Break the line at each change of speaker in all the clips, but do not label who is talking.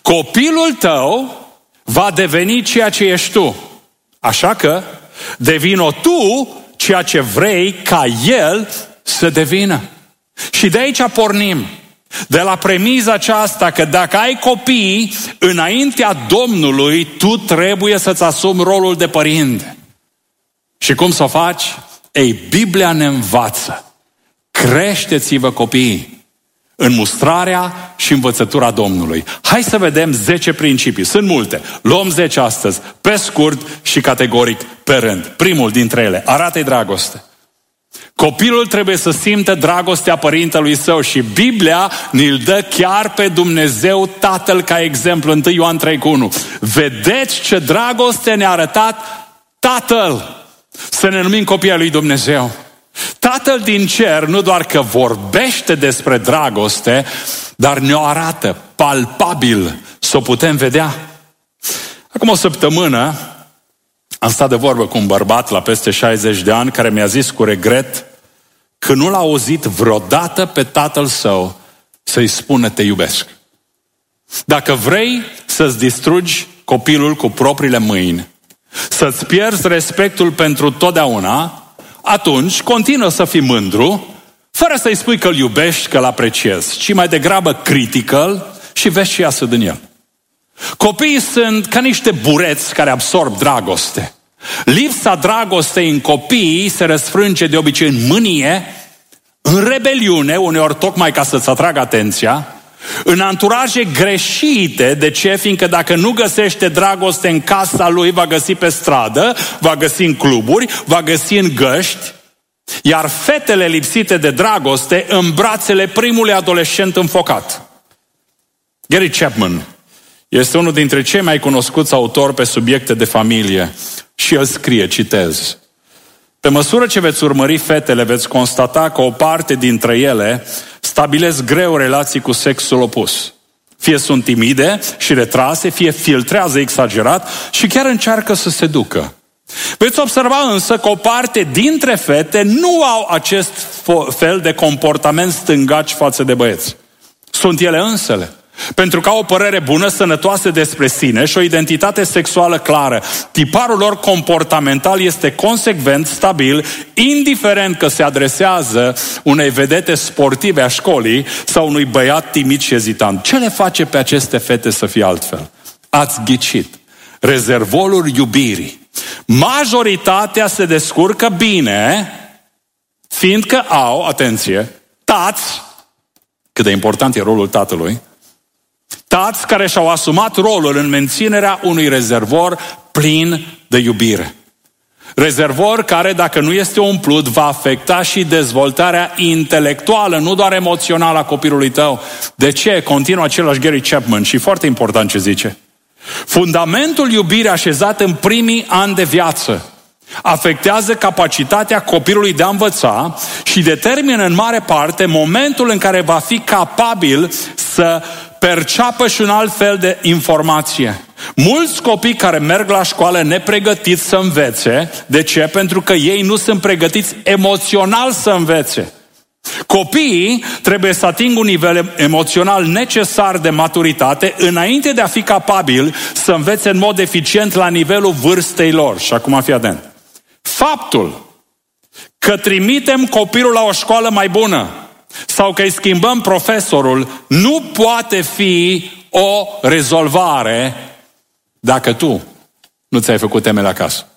Copilul tău va deveni ceea ce ești tu. Așa că devină tu ceea ce vrei ca el să devină. Și de aici pornim. De la premiza aceasta că dacă ai copii înaintea Domnului, tu trebuie să-ți asumi rolul de părinte. Și cum să o faci? Ei, Biblia ne învață. Creșteți-vă copiii în mustrarea și învățătura Domnului. Hai să vedem 10 principii. Sunt multe. Luăm 10 astăzi, pe scurt și categoric pe rând. Primul dintre ele, arată-i dragoste. Copilul trebuie să simtă dragostea părintelui său și Biblia ne-l dă chiar pe Dumnezeu Tatăl ca exemplu. 1 Ioan 3:1. Vedeți ce dragoste ne-a arătat Tatăl. Să ne numim copii ai lui Dumnezeu. Tatăl din cer nu doar că vorbește despre dragoste, dar ne-o arată palpabil, să o putem vedea. Acum o săptămână am stat de vorbă cu un bărbat la peste 60 de ani care mi-a zis cu regret că nu l-a auzit vreodată pe tatăl său să-i spună te iubesc. Dacă vrei să-ți distrugi copilul cu propriile mâini, să-ți pierzi respectul pentru totdeauna, atunci continuă să fii mândru, fără să-i spui că îl iubești, că îl apreciezi, ci mai degrabă critică-l și vezi ce iasă din el. Copiii sunt ca niște bureți care absorb dragoste. Lipsa dragostei în copii se răsfrânge de obicei în mânie, în rebeliune, uneori tocmai ca să-ți atragă atenția, în anturaje greșite. De ce? Fiindcă dacă nu găsește dragoste în casa lui, va găsi pe stradă, va găsi în cluburi, va găsi în găști, iar fetele lipsite de dragoste în brațele primului adolescent înfocat. Gary Chapman este unul dintre cei mai cunoscuți autori pe subiecte de familie și el scrie, citez: pe măsură ce veți urmări fetele, veți constata că o parte dintre ele stabilesc greu relații cu sexul opus. Fie sunt timide și retrase, fie filtrează exagerat și chiar încearcă să se ducă. Veți observa însă că o parte dintre fete nu au acest fel de comportament stângaci față de băieți. Sunt ele însele. Pentru că au o părere bună, sănătoasă despre sine și o identitate sexuală clară. Tiparul lor comportamental este consecvent, stabil, indiferent că se adresează unei vedete sportive a școlii sau unui băiat timid și ezitant. Ce le face pe aceste fete să fie altfel? Ați ghicit. Rezervorul iubirii. Majoritatea se descurcă bine, fiindcă au, atenție, tați, cât de important e rolul tatălui, tați care și-au asumat rolul în menținerea unui rezervor plin de iubire. Rezervor care, dacă nu este umplut, va afecta și dezvoltarea intelectuală, nu doar emoțională a copilului tău. De ce? Continuă același Gary Chapman și foarte important ce zice. Fundamentul iubirii așezat în primii ani de viață afectează capacitatea copilului de a învăța și determină în mare parte momentul în care va fi capabil să perceapă și un alt fel de informație. Mulți copii care merg la școală nepregătiți să învețe. De ce? Pentru că ei nu sunt pregătiți emoțional să învețe. Copiii trebuie să atingă un nivel emoțional necesar de maturitate înainte de a fi capabili să învețe în mod eficient la nivelul vârstei lor. Și acum fii atent. Faptul că trimitem copilul la o școală mai bună sau că îi schimbăm profesorul nu poate fi o rezolvare dacă tu nu ți-ai făcut temele acasă.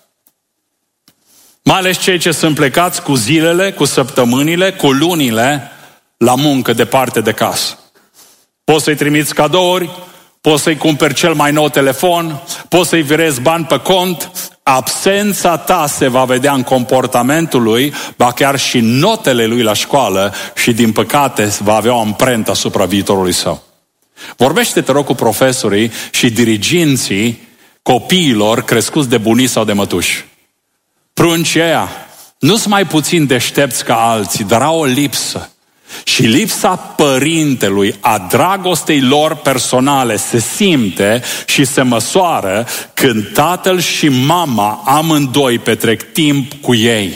Mai ales cei ce sunt plecați cu zilele, cu săptămânile, cu lunile la muncă departe de casă. Poți să-i trimiți cadouri, poți să-i cumperi cel mai nou telefon, poți să-i virezi bani pe cont. Absența ta se va vedea în comportamentul lui, ba chiar și notele lui la școală și din păcate va avea o amprentă asupra viitorului său. Vorbește, te rog, cu profesorii și diriginții copiilor crescuți de bunici sau de mătuși. Pruncii ăia nu sunt mai puțin deștepți ca alții, dar au o lipsă. Și lipsa părintelui, a dragostei lor personale se simte și se măsoară când tatăl și mama amândoi petrec timp cu ei.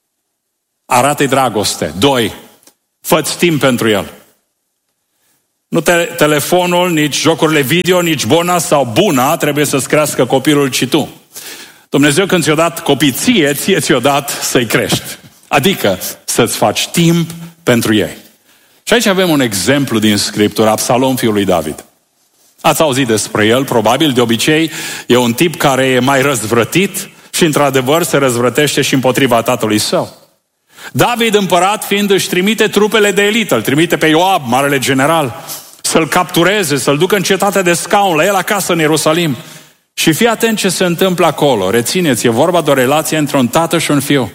Arată-i dragoste. 2. Fă-ți timp pentru el. Nu telefonul, nici jocurile video, nici bona sau buna trebuie să-ți crească copilul, ci tu. Dumnezeu când ți-a dat copii ție ți-a dat să-i crești. Adică să-ți faci timp pentru ei. Și aici avem un exemplu din Scriptură, Absalom, fiul lui David. Ați auzit despre el, probabil, de obicei, e un tip care e mai răzvrătit și, într-adevăr, se răzvrătește și împotriva tatălui său. David, împărat fiind, își trimite trupele de elită, îl trimite pe Ioab, marele general, să-l captureze, să-l ducă în cetatea de scaun, la el acasă în Ierusalim. Și fii atent ce se întâmplă acolo. Rețineți, e vorba de o relație între un tată și un fiu.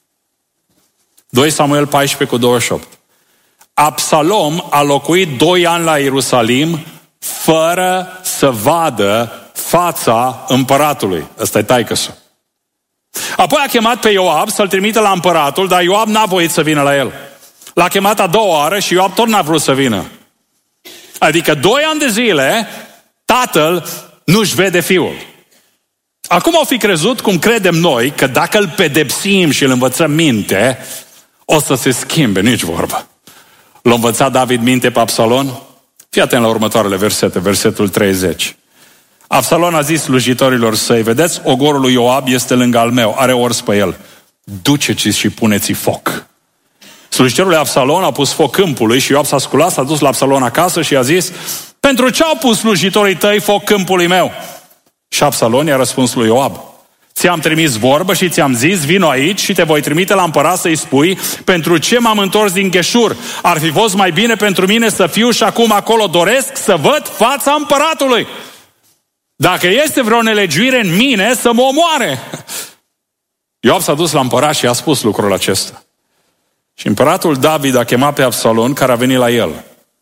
2 Samuel 14:28. Absalom a locuit 2 ani la Ierusalim fără să vadă fața împăratului. Ăsta e taică-su. Apoi a chemat pe Ioab să-l trimită la împăratul, dar Ioab n-a voit să vină la el. L-a chemat a doua oară și Ioab tot n-a vrut să vină. Adică 2 ani de zile tatăl nu-și vede fiul. Acum au fi crezut, cum credem noi, că dacă îl pedepsim și îl învățăm minte, o să se schimbe, nici vorbă. L-a învățat David minte pe Absalom? Fii atent la următoarele versete, versetul 30. Absalom a zis slujitorilor săi, vedeți, ogorul lui Ioab este lângă al meu, are ors pe el. Duceți și puneți foc. Slujitorul lui Absalom a pus foc câmpului și Ioab s-a sculat, s-a dus la Absalom acasă și a zis, pentru ce au pus slujitorii tăi foc câmpului meu? Și Absalom i-a răspuns lui Ioab, ți-am trimis vorbă și ți-am zis, vino aici și te voi trimite la împărat să-i spui, pentru ce m-am întors din Gheșur? Ar fi fost mai bine pentru mine să fiu și acum acolo doresc să văd fața împăratului. Dacă este vreo nelegiuire în mine, să mă omoare. Ioab s-a dus la împărat și a spus lucrul acesta. Și împăratul David a chemat pe Absalom, care a venit la el.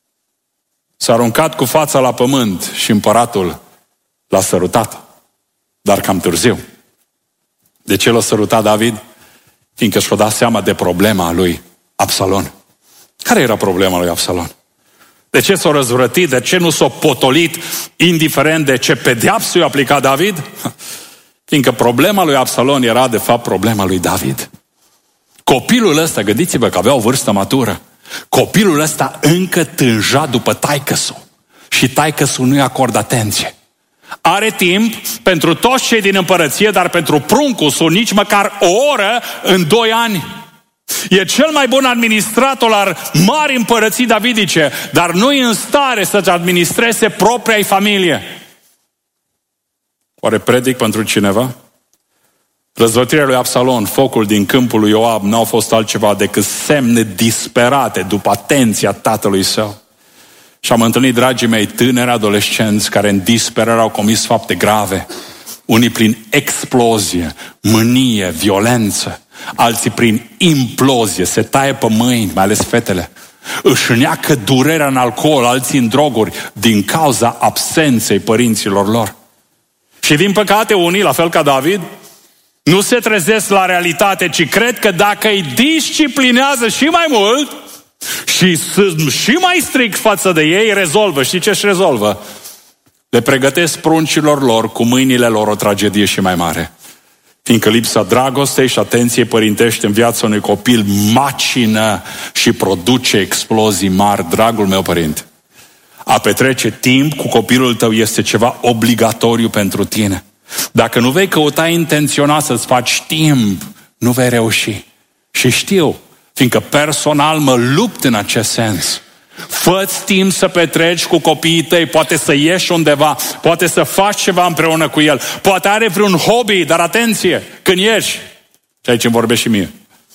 S-a aruncat cu fața la pământ și împăratul l-a sărutat. Dar cam târziu. De ce l-a sărutat David? Fiindcă și-a dat seama de problema lui Absalom. Care era problema lui Absalom? De ce s-a răzvrătit? De ce nu s-a potolit indiferent de ce pedeapsă i-a aplicat David? Fiindcă problema lui Absalom era de fapt problema lui David. Copilul ăsta, gândiți-vă că avea o vârstă matură, copilul ăsta încă tânja după taică-su și taică-su nu-i acordă atenție. Are timp pentru toți cei din împărăție, dar pentru pruncusul nici măcar o oră în 2 ani. E cel mai bun administrator al mari împărății davidice, dar nu e în stare să-și administreze propria-i familie. Oare predic pentru cineva? Răzvrătirea lui Absalom, focul din câmpul lui Ioab, n-au fost altceva decât semne disperate după atenția tatălui său. Și am întâlnit, dragii mei, tânări adolescenți care în disperare au comis fapte grave. Unii prin explozie, mânie, violență, alții prin implozie, se taie pe mâini, mai ales fetele. Își neacă durerea în alcool, alții în droguri, din cauza absenței părinților lor. Și din păcate unii, la fel ca David, nu se trezesc la realitate, ci cred că dacă îi disciplinează și mai mult și sunt și mai strict față de ei, rezolvă. Știi ce își rezolvă? Le pregătesc pruncilor lor cu mâinile lor o tragedie și mai mare. Fiindcă lipsa dragostei și atenției părintești în viața unui copil macină și produce explozii mari, dragul meu părinte. A petrece timp cu copilul tău este ceva obligatoriu pentru tine. Dacă nu vei căuta intenționat să-ți faci timp, nu vei reuși. Și știu, fiindcă personal mă lupt în acest sens. Fă-ți timp să petreci cu copiii tăi, poate să ieși undeva, poate să faci ceva împreună cu el, poate are vreun hobby, dar atenție, când ieși, și aici îmi vorbești și mie,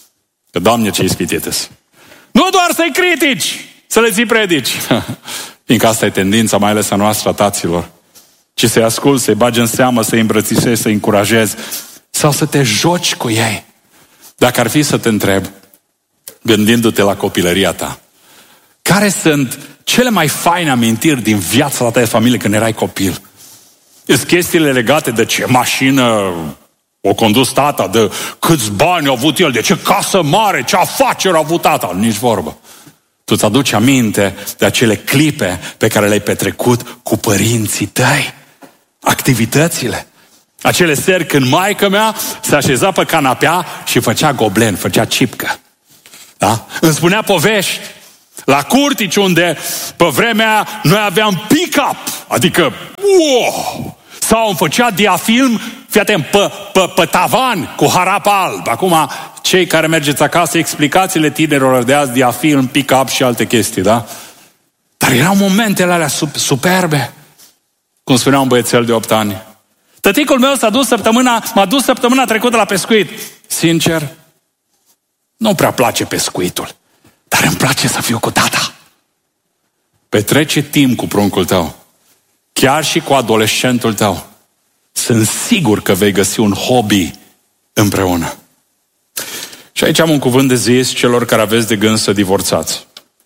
că Doamne ce ispitite-s. Nu doar să-i critici, să le ții predici, fiindcă asta e tendința mai ales a noastră, a taților, ci să-i asculți, să-i bagi în seamă, să-i îmbrățișezi, să-i încurajezi, sau să te joci cu ei. Dacă ar fi să te întreb, gândindu-te la copilăria ta, care sunt cele mai faine amintiri din viața ta de familie când erai copil? Sunt chestiile legate de ce mașină o condus tata, de câți bani a avut el, de ce casă mare, ce afaceri a avut tata, nici vorbă. Tu îți aduci aminte de acele clipe pe care le-ai petrecut cu părinții tăi, activitățile. Acele seri când maică mea se așeza pe canapea și făcea goblen, făcea cipcă. Da? Îmi spunea povești. La Curtici, unde pe vremea aia noi aveam pick-up, adică wow! Sau îmi făcea diafilm, fii atent, pe tavan cu harap alb. Acum, cei care mergeți acasă, explicațiile tinerilor de azi, diafilm, pick-up și alte chestii, da? Dar erau momentele alea superbe, cum spunea un băiețel de 8 ani. Tăticul meu m-a dus săptămâna trecută la pescuit. Sincer, nu prea place pescuitul, dar îmi place să fiu cu tata. Petrece timp cu pruncul tău, chiar și cu adolescentul tău. Sunt sigur că vei găsi un hobby împreună. Și aici am un cuvânt de zis celor care aveți de gând să divorțați.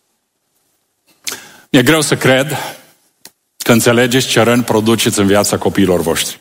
Mi-e greu să cred că înțelegeți ce răni produceți în viața copiilor voștri.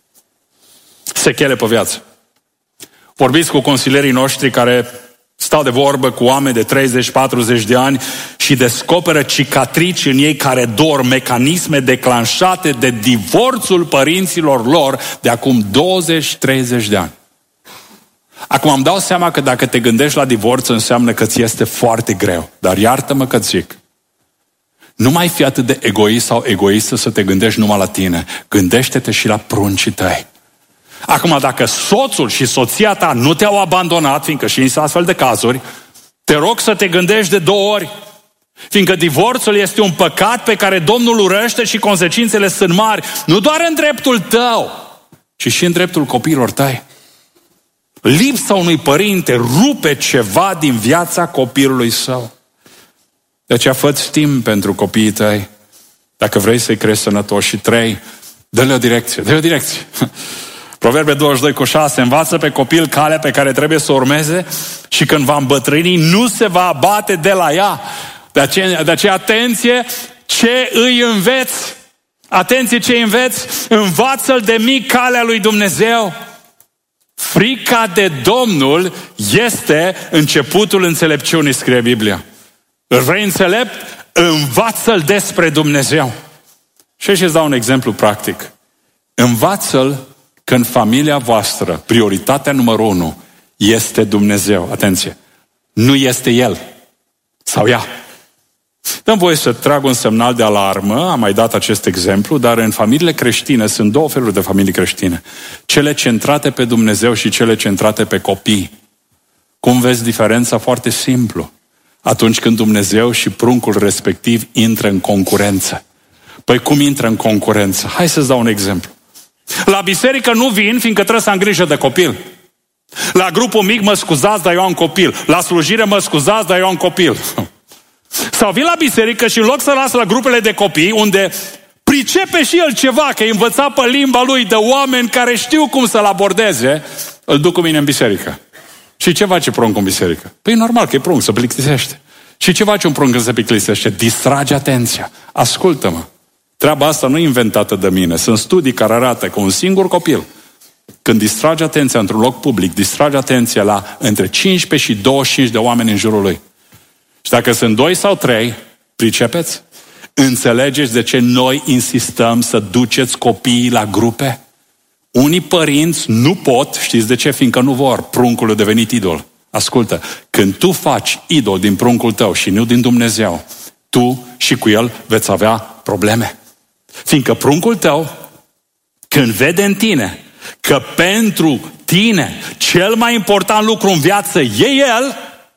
Sechele pe viață. Vorbiți cu consilierii noștri care stau de vorbă cu oameni de 30-40 de ani și descoperă cicatrici în ei care dorm, mecanisme declanșate de divorțul părinților lor de acum 20-30 de ani. Acum îmi dau seama că dacă te gândești la divorț înseamnă că ți este foarte greu. Dar iartă-mă că zic, nu mai fi atât de egoist sau egoistă să te gândești numai la tine. Gândește-te și la pruncii tăi. Acum, dacă soțul și soția ta nu te-au abandonat, fiindcă și în astfel de cazuri, te rog să te gândești de 2 ori. Fiindcă divorțul este un păcat pe care Domnul urăște și consecințele sunt mari, nu doar în dreptul tău, ci și în dreptul copiilor tăi. Lipsa unui părinte rupe ceva din viața copilului său. De aceea fă-ți timp pentru copiii tăi. Dacă vrei să-i crești sănătoși. Și 3, dă-le o direcție. Proverbe 22:6, învață pe copil calea pe care trebuie să o urmeze și când va îmbătrâni nu se va abate de la ea. De aceea atenție ce îi înveți. Atenție ce îi înveți. Învață-l de mic calea lui Dumnezeu. Frica de Domnul este începutul înțelepciunii, scrie Biblia. Vrei înțelept? Învață-l despre Dumnezeu. Și aici îți dau un exemplu practic. Învață-l că în familia voastră prioritatea numărul 1 este Dumnezeu. Atenție! Nu este El sau ea. Dăm voie să trag un semnal de alarmă, am mai dat acest exemplu, dar în familiile creștine sunt 2 feluri de familii creștine. Cele centrate pe Dumnezeu și cele centrate pe copii. Cum vezi diferența? Foarte simplu. Atunci când Dumnezeu și pruncul respectiv intră în concurență. Păi cum intră în concurență? Hai să-ți dau un exemplu. La biserică nu vin, fiindcă trebuie să am grijă de copil. La grupul mic mă scuzați, dar eu am copil. La slujire mă scuzați, dar eu am copil. Sau vin la biserică și în loc să las la grupele de copii, unde pricepe și el ceva, că e învățat pe limba lui de oameni care știu cum să-l abordeze, îl duc cu mine în biserică. Și ce face pruncul în biserică? Păi normal că e prunc, se plictisește. Și ce face un prunc când se plictisește? Distrage atenția. Ascultă-mă. Treaba asta nu e inventată de mine. Sunt studii care arată că un singur copil, când distrage atenția într-un loc public, distrage atenția la între 15 și 25 de oameni în jurul lui. Și dacă sunt 2 sau 3, pricepeți? Înțelegeți de ce noi insistăm să duceți copiii la grupe? Unii părinți nu pot, știți de ce? Fiindcă nu vor. Pruncul a devenit idol. Ascultă, când tu faci idol din pruncul tău și nu din Dumnezeu, tu și cu el veți avea probleme. Fiindcă pruncul tău, când vede în tine că pentru tine cel mai important lucru în viață e el,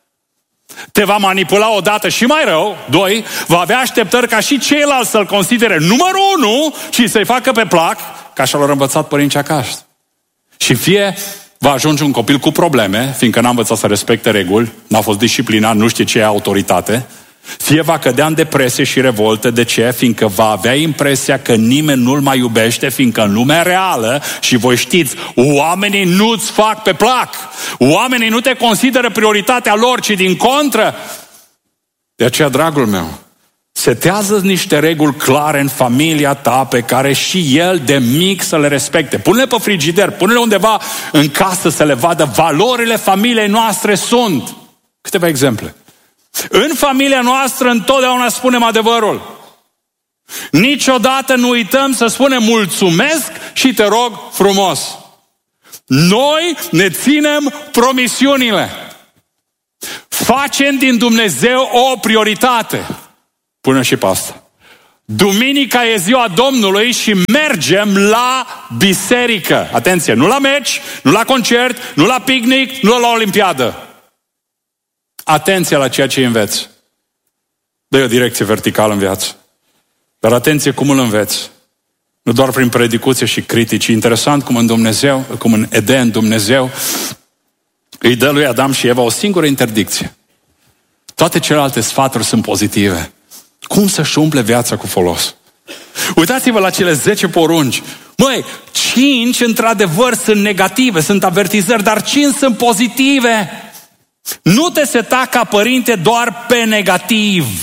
te va manipula odată și mai rău, 2, va avea așteptări ca și ceilalți să-l considere numărul 1 și să-i facă pe plac, ca și-l au învățat părinții acasă. Și fie va ajunge un copil cu probleme, fiindcă n-a învățat să respecte reguli, n-a fost disciplinat, nu știe ce e autoritate, fie va cădea în depresie și revoltă. De ce? Fiindcă va avea impresia că nimeni nu-l mai iubește, fiindcă în lumea reală, și voi știți, oamenii nu-ți fac pe plac. Oamenii nu te consideră prioritatea lor, ci din contră. De aceea, dragul meu, setează niște reguli clare în familia ta pe care și el de mic să le respecte. Pune-le pe frigider, pune-le undeva în casă să le vadă. Valorile familiei noastre sunt. Câteva exemple. În familia noastră întotdeauna spunem adevărul. Niciodată nu uităm să spunem mulțumesc și te rog frumos. Noi ne ținem promisiunile. facem din Dumnezeu o prioritate. Până și pe asta. Duminica e ziua Domnului și mergem la biserică. Atenție, nu la meci, nu la concert, nu la picnic, nu la olimpiadă. Atenție la ceea ce înveți. Dă-i o direcție verticală în viață. Dar atenție cum îl înveți. Nu doar prin predicuție și critici. E interesant cum în Eden Dumnezeu îi dă lui Adam și Eva o singură interdicție. Toate celelalte sfaturi sunt pozitive. Cum să-și umple viața cu folos? Uitați-vă la cele 10 porunci. Măi, 5 într-adevăr sunt negative, sunt avertizări, dar 5 sunt pozitive. Nu te seta ca părinte doar pe negativ.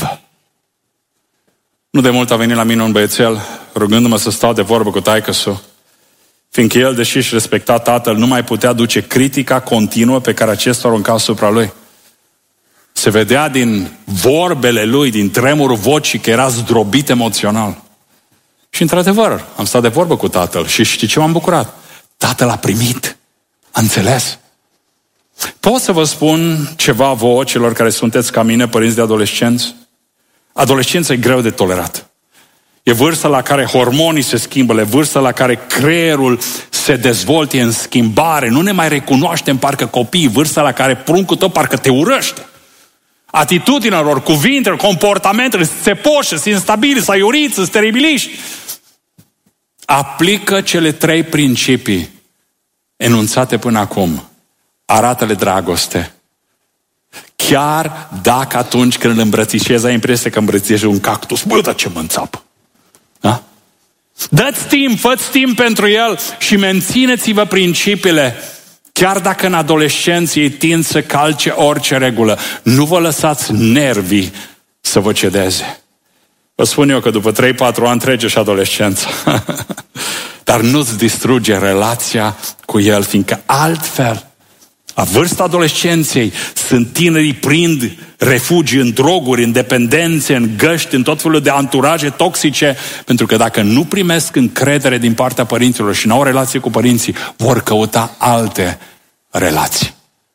Nu de mult a venit la mine un băiețel rugându-mă să stau de vorbă cu taică-su, fiindcă el, deși își respecta tatăl, nu mai putea duce critica continuă pe care acesta o arunca asupra lui. Se vedea din vorbele lui, din tremurul vocii, că era zdrobit emoțional. Și într-adevăr, am stat de vorbă cu tatăl și știi ce m-am bucurat? Tatăl a primit, a înțeles. Pot să vă spun ceva vouă, celor care sunteți ca mine, părinți de adolescenți? Adolescența e greu de tolerat. E vârsta la care hormonii se schimbă, e vârsta la care creierul se dezvolte în schimbare, nu ne mai recunoaștem parcă copii, vârsta la care pruncul tău parcă te urăște. Atitudinea lor, cuvintele, comportamentele, sunt țepoșe, sunt instabili, sunt aiuriți, sunt teribiliști. Aplică cele 3 principii enunțate până acum. Arată-le dragoste. Chiar dacă atunci când îl îmbrățișezi, ai impresia că îmbrățișezi un cactus. Bă, dar ce mă înțapă! Da? Dă-ți timp, fă-ți timp pentru el și mențineți-vă principiile. Chiar dacă în adolescență ei tind să calce orice regulă, nu vă lăsați nervii să vă cedeze. Vă spun eu că după 3-4 ani trece și adolescența. Dar nu-ți distruge relația cu el, fiindcă altfel, la vârsta adolescenței, sunt tinerii prind refugii în droguri, în dependențe, în găști, în tot felul de anturaje toxice, pentru că dacă nu primesc încredere din partea părinților și nu au relație cu părinții, vor căuta alte relații.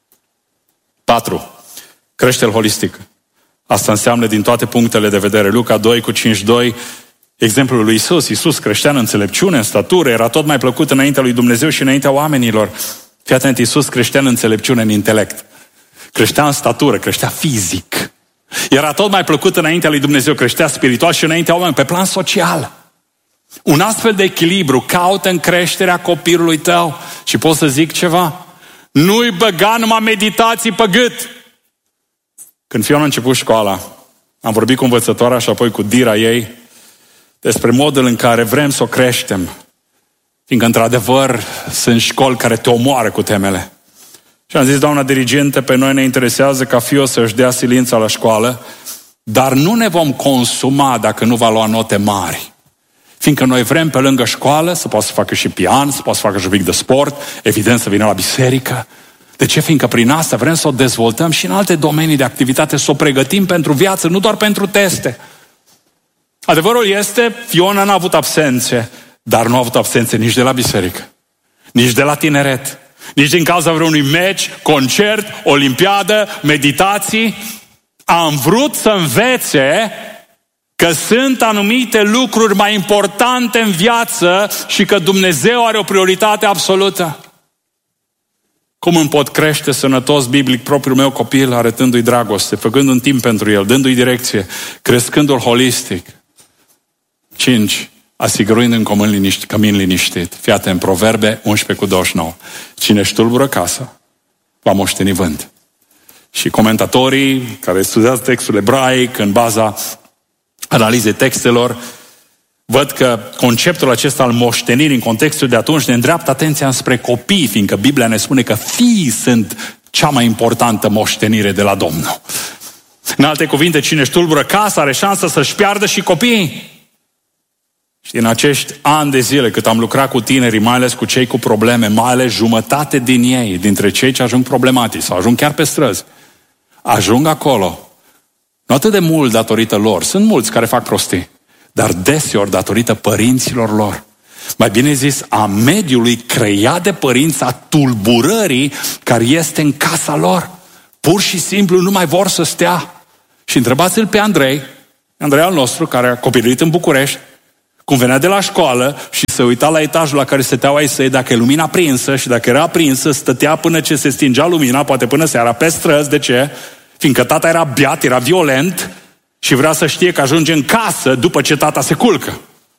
4. Creștere holistic. Asta înseamnă din toate punctele de vedere. Luca 2:5-2, exemplul lui Isus. Isus creștea în înțelepciune, în statură, era tot mai plăcut înaintea lui Dumnezeu și înaintea oamenilor. Fii atent, Iisus creștea în înțelepciune, în intelect. Creștea în statură, creștea fizic. Era tot mai plăcut înaintea lui Dumnezeu, creștea spiritual și înaintea oamenilor, pe plan social. Un astfel de echilibru caută în creșterea copilului tău. Și pot să zic ceva? Nu-i băga numai meditații pe gât. Când Fiona a început școala, am vorbit cu învățătoarea și apoi cu dira ei despre modul în care vrem să o creștem. Fiindcă, într-adevăr, sunt școli care te omoară cu temele. Și am zis, doamna dirigente, pe noi ne interesează ca fiul să-și dea silința la școală, dar nu ne vom consuma dacă nu va lua note mari. Fiindcă noi vrem pe lângă școală să poată să facă și pian, să poată să facă și un pic de sport, evident să vină la biserică. De ce? Fiindcă prin asta vrem să o dezvoltăm și în alte domenii de activitate, să o pregătim pentru viață, nu doar pentru teste. Adevărul este, Fiona n-a avut absențe, dar nu a avut absențe nici de la biserică, nici de la tineret, nici din cauza vreunui meci, concert, olimpiadă, meditații. Am vrut să învețe că sunt anumite lucruri mai importante în viață și că Dumnezeu are o prioritate absolută. Cum îmi pot crește sănătos biblic propriul meu copil, arătându-i dragoste, făcând un timp pentru el, dându-i direcție, crescându-l holistic. 5. Asigurând în cămin liniștit. Fii atent, Proverbe 11:29. Cine își tulbură casa, va moșteni vânt. Și comentatorii care studiază textul ebraic în baza analizei textelor, văd că conceptul acesta al moștenirii în contextul de atunci ne îndreaptă atenția spre copii, fiindcă Biblia ne spune că fiii sunt cea mai importantă moștenire de la Domnul. În alte cuvinte, cine își tulbură casa are șansa să-și piardă și copiii. Și în acești ani de zile cât am lucrat cu tinerii, mai ales cu cei cu probleme, mai ales jumătate din ei, dintre cei ce ajung problematici sau ajung chiar pe străzi, ajung acolo, nu atât de mult datorită lor, sunt mulți care fac prostii, dar deseori datorită părinților lor. Mai bine zis, a mediului creat de părinți, a tulburării care este în casa lor. Pur și simplu nu mai vor să stea. Și întrebați-l pe Andrei al nostru, care a copilărit în București, cum venea de la școală și se uita la etajul la care stăteau ai săi, dacă e lumina aprinsă, și dacă era aprinsă, stătea până ce se stingea lumina, poate până seara, pe străzi. De ce? Fiindcă tata era beat, era violent și vrea să știe că ajunge în casă după ce tata se culcă.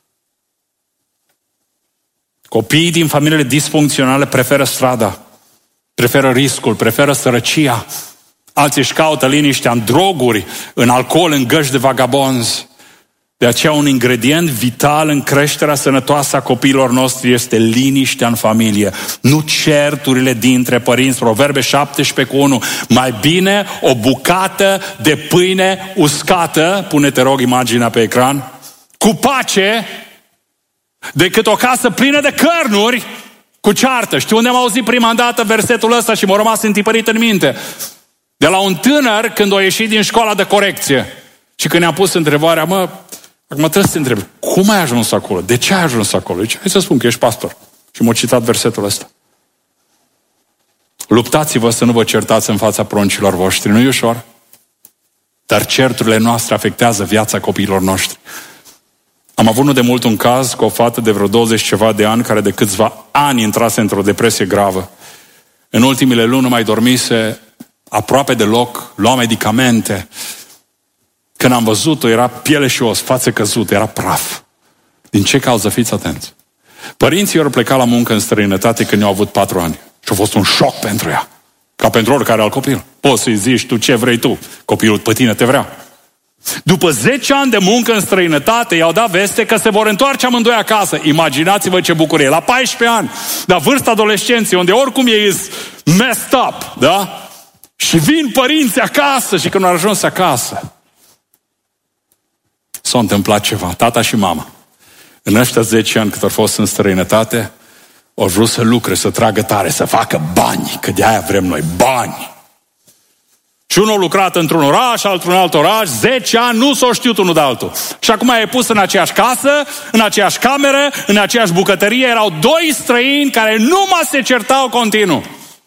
Copiii din familiile disfuncționale preferă strada, preferă riscul, preferă sărăcia. Alții își caută liniștea în droguri, în alcool, în găști de vagabonzi. De aceea un ingredient vital în creșterea sănătoasă a copiilor noștri este liniștea în familie. Nu certurile dintre părinți. Proverbe 17:1. Mai bine o bucată de pâine uscată, pune-te rog imaginea pe ecran, cu pace, decât o casă plină de cărnuri cu ceartă. Știu unde am auzit prima dată versetul ăsta și m-a rămas întipărit în minte? De la un tânăr când a ieșit din școala de corecție. Și când ne-a pus întrebarea, acum trebuie să te întreb, cum ai ajuns acolo? De ce ai ajuns acolo? Deci, hai să spun că ești pastor. Și m-a citat versetul ăsta. Luptați-vă să nu vă certați în fața pruncilor voștri. Nu e ușor. Dar certurile noastre afectează viața copiilor noștri. Am avut nu de mult un caz cu o fată de vreo 20 ceva de ani care de câțiva ani intrase într-o depresie gravă. În ultimile luni nu mai dormise aproape deloc, lua medicamente. Când am văzut-o, era piele și os, față căzută, era praf. Din ce cauză? Fiți atenți. Părinții au plecat la muncă în străinătate când i-au avut 4 ani. Și a fost un șoc pentru ea. Ca pentru oricare alt copil. Poți să-i zici tu ce vrei tu. Copilul pe tine te vrea. După 10 ani de muncă în străinătate, i-au dat veste că se vor întoarce amândoi acasă. Imaginați-vă ce bucurie. La 14 ani, la vârsta adolescenței, unde oricum ei messed up, da? Și vin părinții acasă și când au ajuns acasă, s-a întâmplat ceva. Tata și mama, în ăștia 10 ani cât au fost în străinătate, au vrut să lucre, să tragă tare, să facă bani, că de aia vrem noi, bani. Și unul a lucrat într-un oraș, altul în alt oraș, 10 ani, nu s-au știut unul de altul. Și acum e pus în aceeași casă, în aceeași cameră, în aceeași bucătărie, erau 2 străini care numai se certau continuu.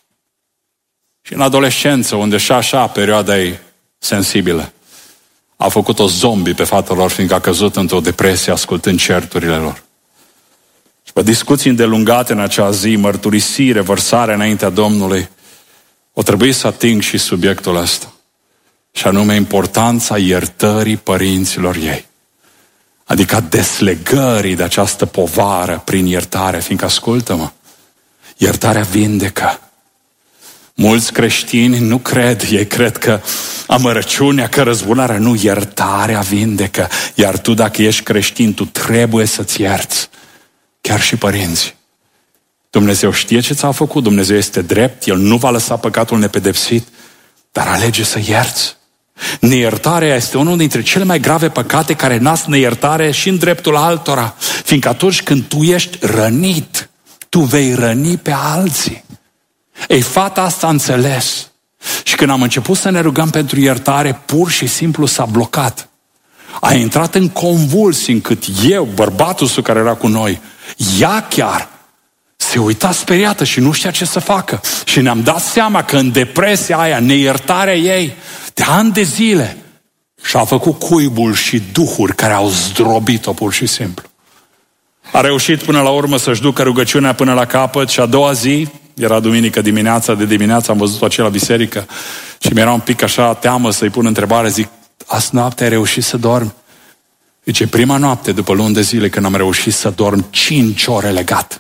Și în adolescență, unde și așa perioada e sensibilă, a făcut-o zombie pe fata lor, fiindcă a căzut într-o depresie ascultând certurile lor. Și pe discuții îndelungate în acea zi, mărturisire, vărsare înaintea Domnului, o trebuie să ating și subiectul ăsta. Și anume importanța iertării părinților ei. Adică deslegării de această povară prin iertare, fiindcă ascultă-mă, iertarea vindecă. Mulți creștini nu cred, ei cred că amărăciunea, că răzbunarea, nu, iertarea vindecă. Iar tu, dacă ești creștin, tu trebuie să-ți ierți. Chiar și părinții. Dumnezeu știe ce ți-a făcut, Dumnezeu este drept, El nu va lăsa păcatul nepedepsit, dar alege să ierți. Neiertarea este unul dintre cele mai grave păcate care nasc neiertare și în dreptul altora. Fiindcă atunci când tu ești rănit, tu vei răni pe alții. Ei, fata asta a înțeles. Și când am început să ne rugăm pentru iertare, pur și simplu s-a blocat. A intrat în convulsii încât eu, bărbatul său care era cu noi, ea chiar se uita speriată și nu știa ce să facă. Și ne-am dat seama că în depresia aia, neiertarea ei, de ani de zile, și-a făcut cuibul și duhuri care au zdrobit-o pur și simplu. A reușit până la urmă să-și ducă rugăciunea până la capăt și a doua zi, era duminică dimineața, de dimineață am văzut-o acela biserică și mi-era un pic așa teamă să-i pun întrebare, zic, azi noapte ai reușit să dormi? Zice, prima noapte după luni de zile când am reușit să dorm 5 ore legat.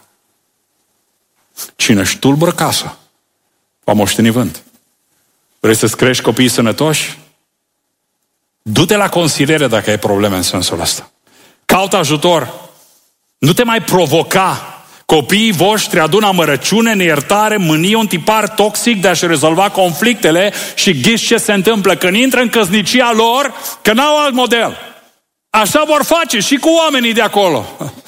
Cine își tulbură casa, va moșteni vânt. Vrei să-ți crești copiii sănătoși? Du-te la consiliere dacă ai probleme în sensul ăsta. Caută ajutor. Nu te mai provoca. Copiii voștri adună amărăciune, neiertare, mânie, un tipar toxic de a-și rezolva conflictele și ghiși ce se întâmplă când intră în căsnicia lor, că n-au alt model. Așa vor face și cu oamenii de acolo.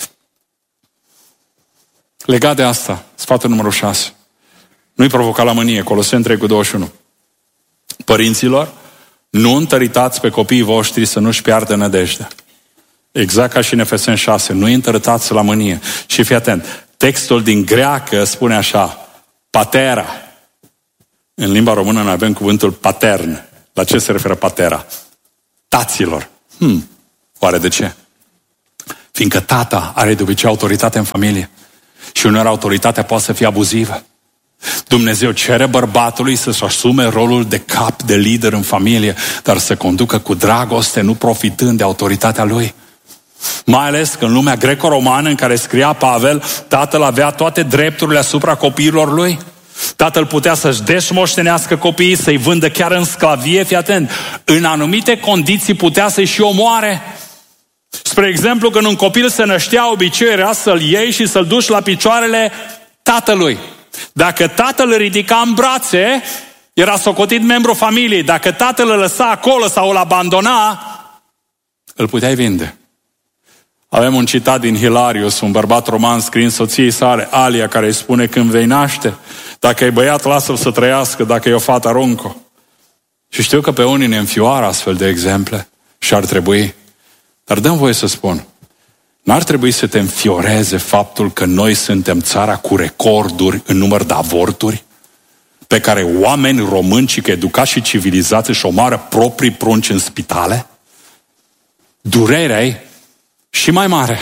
Legat de asta, sfatul numărul 6. Nu-i provoca la mânie, Coloseni 3:21. Părinților, nu întăritați pe copiii voștri să nu-și piardă nădejdea. Exact ca și în Efeseni 6, nu-i întăritați la mânie. Și fii atent, textul din greacă spune așa, patera. În limba română noi avem cuvântul patern. La ce se referă patera? Taților. Oare de ce? Fiindcă tata are de obicei autoritate în familie. Și uneori autoritatea poate să fie abuzivă. Dumnezeu cere bărbatului să-și asume rolul de cap, de lider în familie, dar să conducă cu dragoste, nu profitând de autoritatea lui. Mai ales că în lumea greco-romană în care scria Pavel, tatăl avea toate drepturile asupra copiilor lui. Tatăl putea să-și deșmoștenească copiii, să-i vândă chiar în sclavie, fii atent. În anumite condiții putea să-i și omoare. Spre exemplu, când un copil se năștea, obiceiul era să-l iei și să-l duci la picioarele tatălui. Dacă tatăl îl ridica în brațe, era socotit membru familiei. Dacă tatăl îl lăsa acolo sau îl abandona, îl puteai vinde. Avem un citat din Hilarius, un bărbat roman scris soției sale, Alia, care îi spune: când vei naște, dacă e băiat, lasă-l să trăiască, dacă e o fată, aruncă. Și știu că pe unii ne înfioară astfel de exemple și ar trebui. Dar dăm voie să spun, n-ar trebui să te înfioreze faptul că noi suntem țara cu recorduri în număr de avorturi, pe care oameni români, ci că educați și civilizați, își omoară proprii prunci în spitale? Durerea-i și mai mare.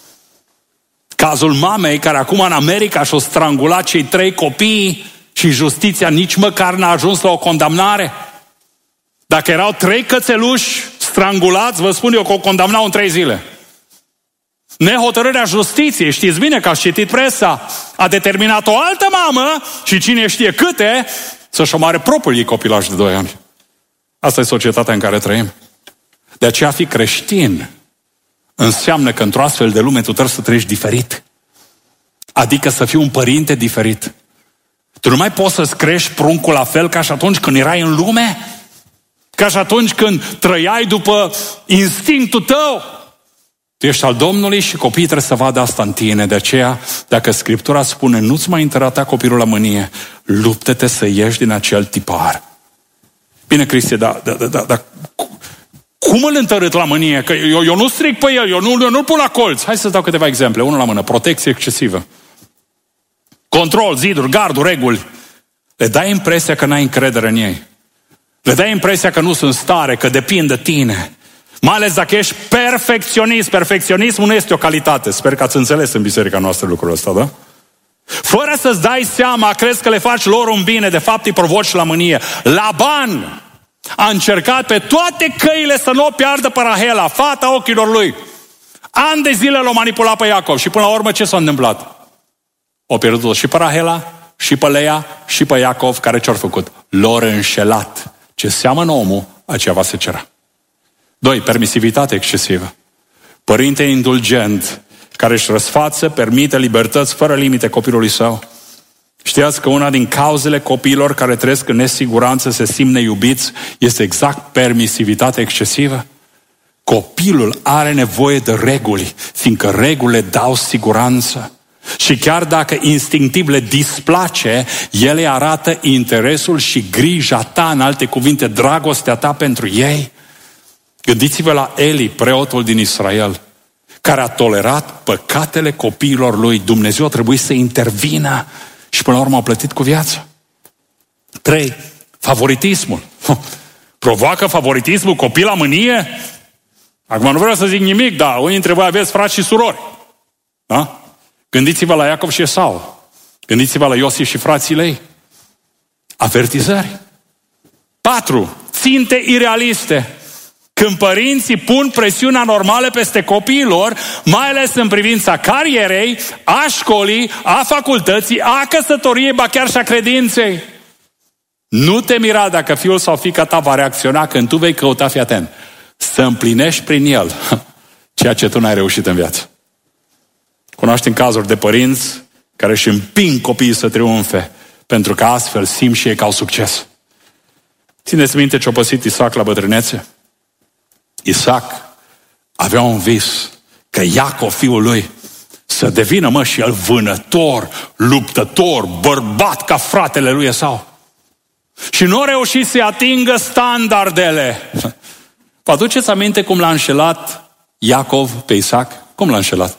Cazul mamei care acum în America și-o strangulat cei 3 copii și justiția nici măcar n-a ajuns la o condamnare. Dacă erau 3 cățeluși strangulați, vă spun eu că o condamnau în 3 zile. Nehotărârea justiției, știți bine că ați citit presa, a determinat o altă mamă și cine știe câte să-și omoare propriul ei copilaj de 2 ani. Asta e societatea în care trăim. De aceea a fi creștin înseamnă că într-o astfel de lume tu trebuie să trăiești diferit. Adică să fii un părinte diferit. Tu nu mai poți să-ți crești pruncul la fel ca și atunci când erai în lume, ca și atunci când trăiai după instinctul tău. Tu ești al Domnului și copiii trebuie să vadă asta în tine. De aceea, dacă Scriptura spune nu-ți mai întărata copilul la mânie, luptă-te să ieși din acel tipar. Bine, Cristi, dar cum îl întărât la mânie? Că eu nu stric pe el, eu nu-l pun la colț. Hai să-ți dau câteva exemple. Unul la mână. Protecție excesivă. Control, ziduri, garduri, reguli. Le dai impresia că n-ai încredere în ei. Le dai impresia că nu sunt stare, că depind de tine. Mai ales dacă ești perfecționist. Perfecționismul nu este o calitate. Sper că ați înțeles în biserica noastră lucrul ăsta, da? Fără să-ți dai seama, crezi că le faci lor un bine, de fapt îi provoci la mânie. Laban a încercat pe toate căile să nu o piardă pe Rahela, fata ochilor lui. Ani de zile l-a manipulat pe Iacov și până la urmă ce s-a întâmplat? O pierdut și pe Rahela, și pe Leia, și pe Iacov, care ce-au făcut? L-au înșelat. Ce seamănă omul, aceea va secera. 2. Permisivitate excesivă. Părinte indulgent, care își răsfață, permite libertăți fără limite copilului său. Știați că una din cauzele copiilor care trăiesc în nesiguranță, se simt neiubiți, este exact permisivitate excesivă? Copilul are nevoie de reguli, fiindcă regulile dau siguranță. Și chiar dacă instinctiv le displace, ele arată interesul și grija ta, în alte cuvinte, dragostea ta pentru ei. Gândiți-vă la Eli, preotul din Israel, care a tolerat păcatele copiilor lui. Dumnezeu a trebuit să intervină și până la urmă a plătit cu viața. 3. Favoritismul. Provoacă favoritismul copil la mânie? Acum nu vreau să zic nimic, dar unii dintre voi aveți frați și surori. Da? Gândiți-vă la Iacov și Esau. Gândiți-vă la Iosif și frații lui. Avertizări. 4. Ținte irealiste. Când părinții pun presiunea normală peste copiilor, mai ales în privința carierei, a școlii, a facultății, a căsătoriei, ba chiar și a credinței. Nu te mira dacă fiul sau fiica ta va reacționa când tu vei căuta, fii atent, să împlinești prin el ceea ce tu n-ai reușit în viață. Cunoaștem cazuri de părinți care își împing copiii să triumfe, pentru că astfel simt și ei că au succes. Țineți minte ce-a păsit Isaac la bătrânețe? Isaac avea un vis că Iacov, fiul lui, să devină, și el vânător, luptător, bărbat ca fratele lui Esau. Și nu a reușit să atingă standardele. Vă aduceți aminte cum l-a înșelat Iacov pe Isaac? Cum l-a înșelat?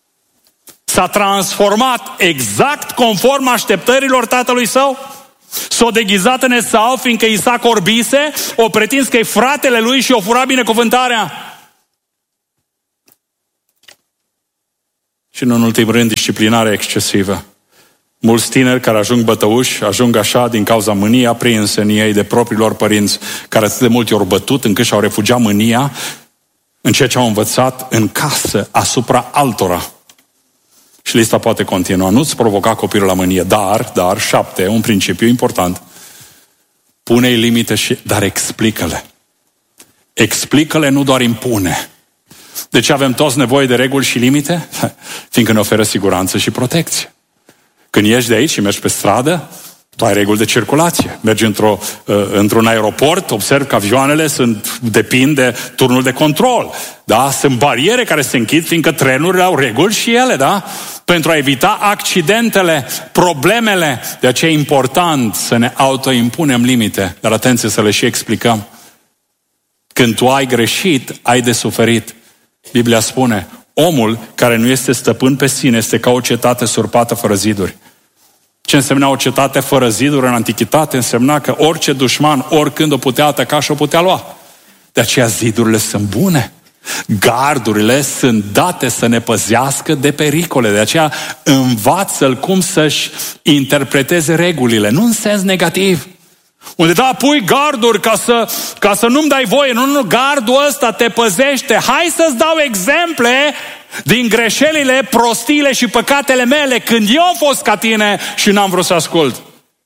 S-a transformat exact conform așteptărilor tatălui său? S-o deghizat în Esau, fiindcă Isaac orbise, o pretins că e fratele lui și o fura binecuvântarea. Și în ultimul rând, disciplinarea excesivă. Mulți tineri care ajung bătăuși, ajung așa din cauza mâniei aprinse în ei de propriilor părinți, care atât de multe ori bătut încât și-au refugiat mânia în ceea ce au învățat în casă asupra altora. Și lista poate continua. Nu-ți provoca copilul la mânie, dar, 7, un principiu important. Pune-i limite, dar explică-le. Explică-le, nu doar impune. De ce avem toți nevoie de reguli și limite? Fiindcă ne oferă siguranță și protecție. Când ieși de aici și mergi pe stradă, tu ai reguli de circulație. Mergi într-un aeroport, observi că avioanele depind de turnul de control. Da? Sunt bariere care se închid, fiindcă trenurile au reguli și ele, da? Pentru a evita accidentele, problemele. De aceea e important să ne autoimpunem limite, dar atenție să le și explicăm. Când tu ai greșit, ai de suferit. Biblia spune, omul care nu este stăpân pe sine este ca o cetate surpată fără ziduri. Ce însemna o cetate fără ziduri în antichitate? Însemna că orice dușman, oricând o putea ataca și o putea lua. De aceea zidurile sunt bune. Gardurile sunt date să ne păzească de pericole. De aceea învață-l cum să-și interpreteze regulile. Nu în sens negativ. Unde pui garduri ca să nu-mi dai voie. Nu, gardul ăsta te păzește. Hai să-ți dau exemple din greșelile, prostiile și păcatele mele când eu am fost ca tine și n-am vrut să ascult.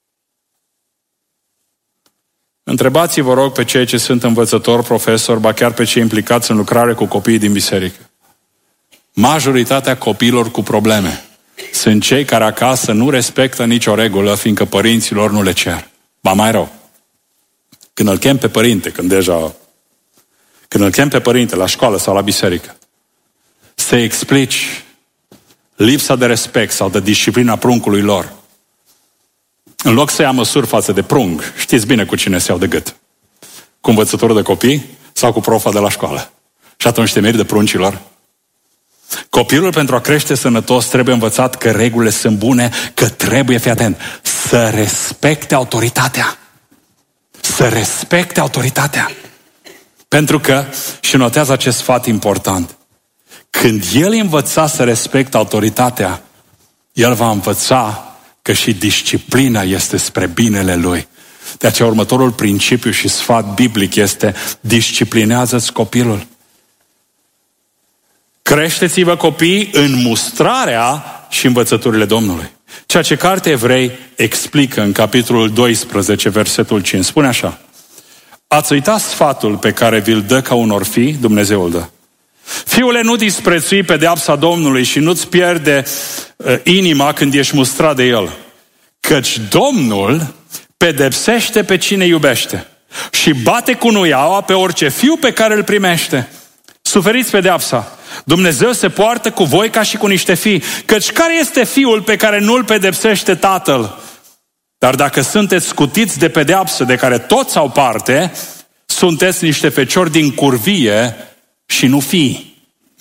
Întrebați-vă, rog, pe cei ce sunt învățători, profesori, ba chiar pe cei implicați în lucrare cu copiii din biserică. Majoritatea copiilor cu probleme sunt cei care acasă nu respectă nicio regulă, fiindcă părinților nu le cer. Ba mai rău, când îl chem pe părinte, când îl chem pe părinte la școală sau la biserică, să explici lipsa de respect sau de disciplina pruncului lor, în loc să ia măsuri față de prunc, știți bine cu cine se iau de gât. Cu învățătorul de copii sau cu profa de la școală. Și atunci te miri de pruncilor. Copilul, pentru a crește sănătos, trebuie învățat că regulile sunt bune, că trebuie, fii atent, să respecte autoritatea. Să respecte autoritatea. Pentru că, și notează acest sfat important, când el învăța să respecte autoritatea, el va învăța că și disciplina este spre binele lui. De aceea următorul principiu și sfat biblic este: disciplinează-ți copilul. Creșteți-vă copiii în mustrarea și învățăturile Domnului. Ceea ce cartea Evrei explică în capitolul 12, versetul 5. Spune așa: ați uitat sfatul pe care vi-l dă ca unor fii, Dumnezeu îl dă. Fiule, nu disprețui pedeapsa Domnului și nu-ți pierde inima când ești mustrat de El. Căci Domnul pedepsește pe cine iubește și bate cu nuiaua pe orice fiu pe care îl primește. Suferiți pedeapsa. Dumnezeu se poartă cu voi ca și cu niște fii. Căci care este fiul pe care nu-l pedepsește tatăl? Dar dacă sunteți scutiți de pedeapsă de care toți au parte, sunteți niște feciori din curvie și nu fii.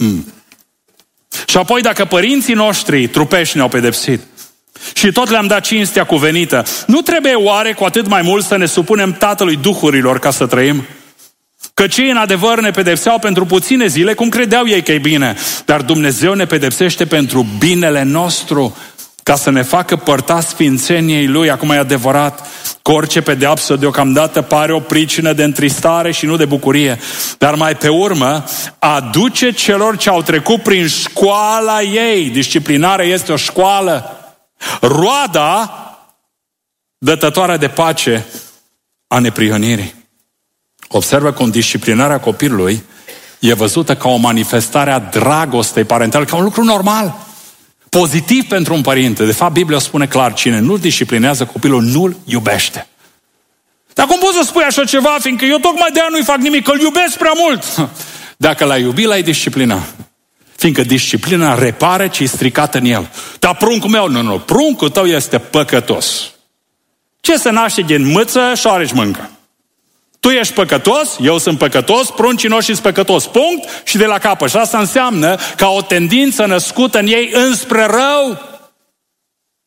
Și apoi dacă părinții noștri trupești ne-au pedepsit și tot le-am dat cinstea cuvenită, nu trebuie oare cu atât mai mult să ne supunem Tatălui duhurilor ca să trăim? Că cei în adevăr ne pedepseau pentru puține zile, cum credeau ei că e bine, dar Dumnezeu ne pedepsește pentru binele nostru, ca să ne facă părtați sfințeniei Lui. Acum e adevărat că orice pedeapsă deocamdată pare o pricină de întristare și nu de bucurie, dar mai pe urmă aduce celor ce au trecut prin școala ei. Disciplinarea este o școală. Roada dătătoare de pace a neprihănirii. Observă cum disciplinarea copilului e văzută ca o manifestare a dragostei parentale, ca un lucru normal, pozitiv pentru un părinte. De fapt, Biblia spune clar, cine nu-l disciplinează copilul, nu-l iubește. Dar cum poți să spui așa ceva, fiindcă eu tocmai de aia nu-i fac nimic, că îl iubesc prea mult? Dacă l-ai iubit, l-ai disciplina. Fiindcă disciplina repare ce-i stricat în el. Dar pruncul meu, nu, pruncul tău este păcătos. Ce se naște din mâță, șoareci mâncă. Tu ești păcătos, eu sunt păcătos, pruncii noștri sunt păcătos, punct, și de la capăt. Și asta înseamnă ca o tendință născută în ei înspre rău.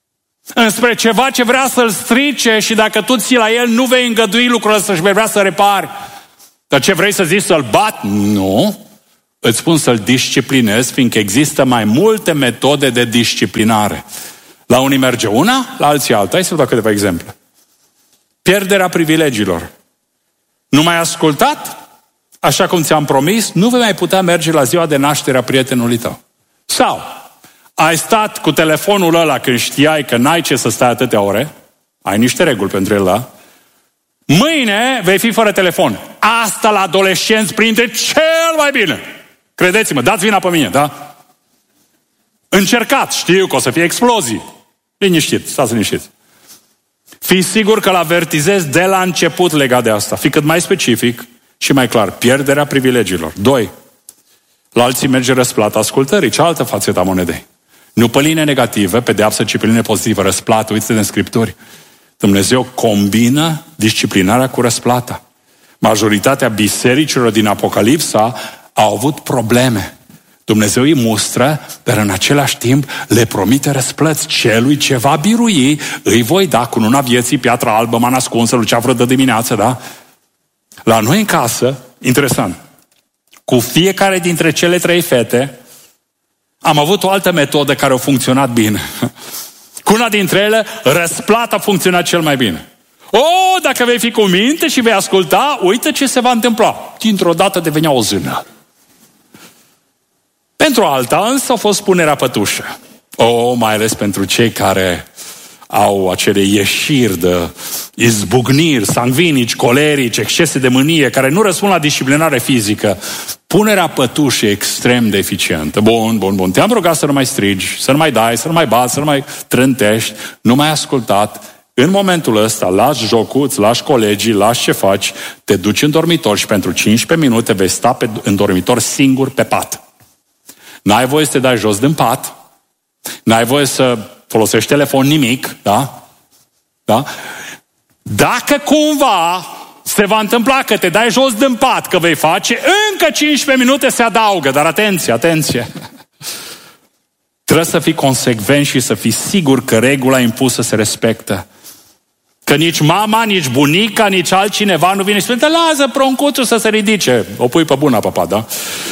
înspre ceva ce vrea să-l strice și dacă tu ții la el, nu vei îngădui lucrul ăsta și vei vrea să repari. Dar ce vrei să zici, să-l bat? Nu. Îți spun să-l disciplinezi, fiindcă există mai multe metode de disciplinare. La unii merge una, la alții alta. Hai să vă dau câteva exemple. Pierderea privilegiilor. Nu m-ai ascultat? Așa cum ți-am promis, nu vei mai putea merge la ziua de naștere a prietenului tău. Sau ai stat cu telefonul ăla când știai că n-ai ce să stai atâtea ore, ai niște reguli pentru el, da? Mâine vei fi fără telefon. Asta la adolescenți prinde cel mai bine. Credeți-mă, dați vina pe mine, da? Încercați, știu că o să fie explozii. Liniștit, stați liniștiți. Fii sigur că l-avertizezi de la început legat de asta. Fii cât mai specific și mai clar. Pierderea privilegiilor. 2. La alții merge răsplata ascultării, cealaltă fațetă a monedei. Nu pe linie negativă, pedeapsă, ci pe linie pozitivă, răsplată. Uite-te în Scripturi. Dumnezeu combină disciplinarea cu răsplata. Majoritatea bisericilor din Apocalipsa au avut probleme. Dumnezeu îi mustră, dar în același timp le promite răsplăți. Celui ce va birui, îi voi da cununa vieții, piatra albă, mana ascunsă, luceafără de dimineață, da? La noi în casă, interesant, cu fiecare dintre cele 3 fete, am avut o altă metodă care a funcționat bine. Cu una dintre ele, răsplata a funcționat cel mai bine. Dacă vei fi cu minte și vei asculta, uite ce se va întâmpla. Dintr-o dată devenea o zână. Pentru alta însă a fost punerea pătușă. Mai ales pentru cei care au acele ieșiri de izbucniri, sangvinici, colerici, excese de mânie, care nu răspund la disciplinare fizică. Punerea pătușii e extrem de eficientă. Bun. Te-am rugat să nu mai strigi, să nu mai dai, să nu mai bați, să nu mai trântești. Nu mai ascultat. În momentul ăsta lași jocul, îți lași colegii, lași ce faci, te duci în dormitor și pentru 15 minute vei sta în dormitor singur pe pat. N-ai voie să te dai jos din pat, n-ai voie să folosești telefon, nimic, da? Dacă cumva se va întâmpla că te dai jos din pat, că vei face, încă 15 minute se adaugă, dar atenție! Trebuie să fii consecvent și să fii sigur că regula impusă se respectă. Că nici mama, nici bunica, nici altcineva nu vine și spune, lasă proncuțul să se ridice. O pui pe bună, papa, da?